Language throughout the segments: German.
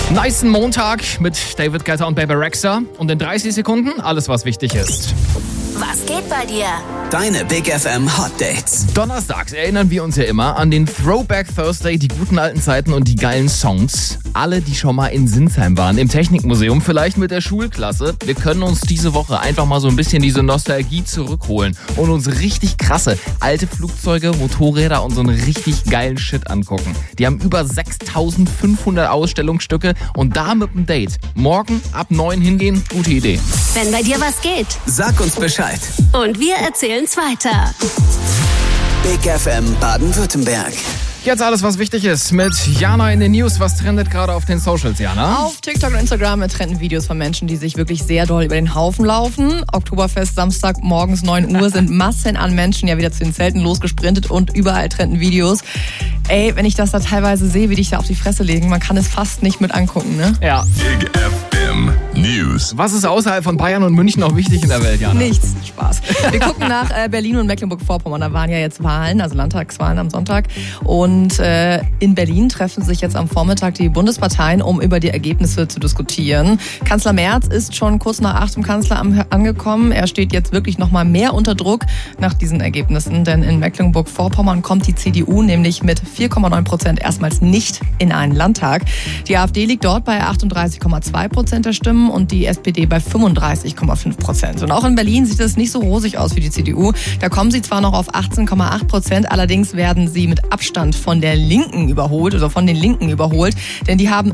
Nicen Montag mit David Guetta und Bebe Rexha. Und in 30 Sekunden alles, was wichtig ist. Was geht bei dir? Deine Big FM Hot Dates. Donnerstags erinnern wir uns ja immer an den Throwback Thursday, die guten alten Zeiten und die geilen Songs. Alle, die schon mal in Sinsheim waren, im Technikmuseum, vielleicht mit der Schulklasse. Wir können uns diese Woche einfach mal so ein bisschen diese Nostalgie zurückholen und uns richtig krasse alte Flugzeuge, Motorräder und so einen richtig geilen Shit angucken. Die haben über 6500 Ausstellungsstücke und da mit dem Date. Morgen ab 9 hingehen, gute Idee. Wenn bei dir was geht. Sag uns Bescheid. Und wir erzählen's weiter. Big FM Baden-Württemberg. Jetzt alles, was wichtig ist mit Jana in den News. Was trendet gerade auf den Socials, Jana? Auf TikTok und Instagram trenden Videos von Menschen, die sich wirklich sehr doll über den Haufen laufen. Oktoberfest Samstag morgens 9 Uhr sind Massen an Menschen ja wieder zu den Zelten losgesprintet und überall trenden Videos. Ey, wenn ich das da teilweise sehe, wie die sich da auf die Fresse legen, man kann es fast nicht mit angucken, ne? Ja. Big FM News. Was ist außerhalb von Bayern und München noch wichtig in der Welt, Jana? Nichts. Spaß. Wir gucken nach Berlin und Mecklenburg-Vorpommern. Da waren ja jetzt Wahlen, also Landtagswahlen am Sonntag. Und in Berlin treffen sich jetzt am Vormittag die Bundesparteien, um über die Ergebnisse zu diskutieren. Kanzler Merz ist schon kurz nach 8 im Kanzleramt angekommen. Er steht jetzt wirklich noch mal mehr unter Druck nach diesen Ergebnissen. Denn in Mecklenburg-Vorpommern kommt die CDU nämlich mit 4,9% erstmals nicht in einen Landtag. Die AfD liegt dort bei 38,2% der Stimmen und die SPD bei 35,5%. Und auch in Berlin sieht es nicht so rosig aus wie die CDU. Da kommen sie zwar noch auf 18,8%, allerdings werden sie mit Abstand von den Linken überholt, denn die haben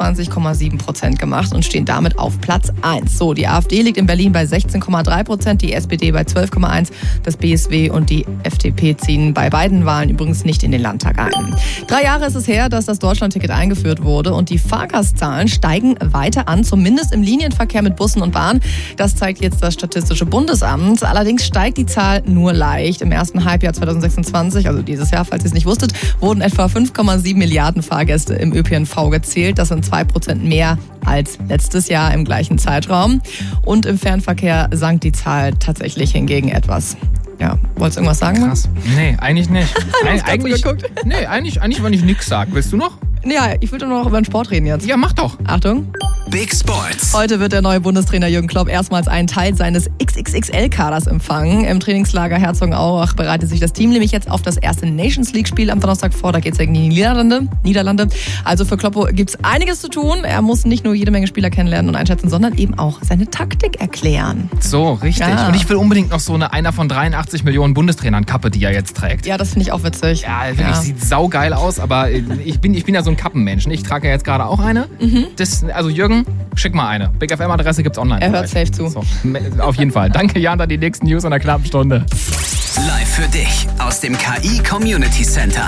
25,7% gemacht und stehen damit auf Platz 1. So, die AfD liegt in Berlin bei 16,3%, die SPD bei 12,1%, das BSW und die FDP ziehen bei beiden Wahlen übrigens nicht in den Landtag ein. 3 Jahre ist es her, dass das Deutschlandticket eingeführt wurde und die Fahrgastzahlen steigen weiter an, zumindest im Linienverkehr mit Bussen und Bahn. Das zeigt jetzt das Statistische Bundesamt. Allerdings steigt die Zahl nur leicht. Im ersten Halbjahr 2026, also dieses Jahr, falls ihr es nicht wusstet, wurden etwa 5,7 Milliarden Fahrgäste im ÖPNV gezählt. Das sind 2% mehr als letztes Jahr im gleichen Zeitraum. Und im Fernverkehr sank die Zahl tatsächlich hingegen etwas. Ja, wolltest du irgendwas sagen? Krass. Nee, eigentlich nicht. eigentlich wenn ich nichts sage. Willst du noch? Ja, ich würde nur noch über den Sport reden jetzt. Ja, mach doch. Achtung. Big Sports. Heute wird der neue Bundestrainer Jürgen Klopp erstmals einen Teil seines XXXL-Kaders empfangen. Im Trainingslager Herzogenaurach bereitet sich das Team nämlich jetzt auf das erste Nations-League-Spiel am Donnerstag vor. Da geht es gegen die Niederlande. Also für Kloppo gibt es einiges zu tun. Er muss nicht nur jede Menge Spieler kennenlernen und einschätzen, sondern eben auch seine Taktik erklären. So, richtig. Ja. Und ich will unbedingt noch so einer von 83 Millionen Bundestrainern-Kappe, die er jetzt trägt. Ja, das finde ich auch witzig. Ja, wirklich, sieht saugeil aus, aber ich bin ja so ein Kappenmensch. Ich trage ja jetzt gerade auch eine. Also Jürgen, schick mal eine. Big FM-Adresse gibt's online. Er hört safe zu. So, auf jeden Fall. Danke, Jan, dann die nächsten News in einer knappen Stunde. Live für dich aus dem KI Community Center.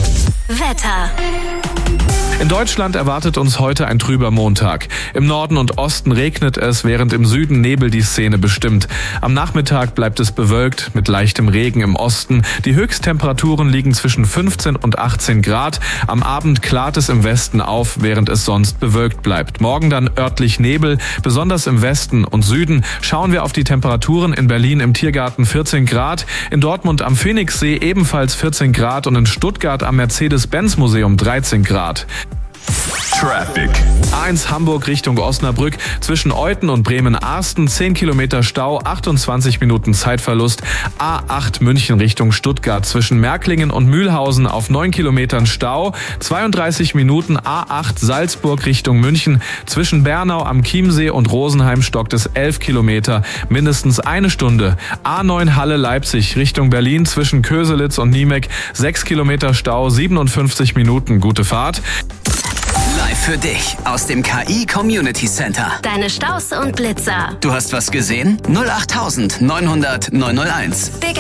Wetter. In Deutschland erwartet uns heute ein trüber Montag. Im Norden und Osten regnet es, während im Süden Nebel die Szene bestimmt. Am Nachmittag bleibt es bewölkt mit leichtem Regen im Osten. Die Höchsttemperaturen liegen zwischen 15 und 18 Grad. Am Abend klart es im Westen auf, während es sonst bewölkt bleibt. Morgen dann örtlich Nebel, besonders im Westen und Süden. Schauen wir auf die Temperaturen: in Berlin im Tiergarten 14 Grad, in Dortmund am Phoenixsee ebenfalls 14 Grad und in Stuttgart am Mercedes-Benz-Museum 13 Grad. Traffic. A1 Hamburg Richtung Osnabrück. Zwischen Euthen und Bremen-Arsten 10 Kilometer Stau, 28 Minuten Zeitverlust. A8 München Richtung Stuttgart. Zwischen Märklingen und Mühlhausen auf 9 Kilometern Stau, 32 Minuten. A8 Salzburg Richtung München. Zwischen Bernau am Chiemsee und Rosenheim stockt es 11 Kilometer, mindestens 1 Stunde. A9 Halle Leipzig Richtung Berlin. Zwischen Köselitz und Niemek 6 Kilometer Stau, 57 Minuten. Gute Fahrt. Live für dich aus dem KI Community Center. Deine Staus und Blitzer. Du hast was gesehen? 08900 901. Big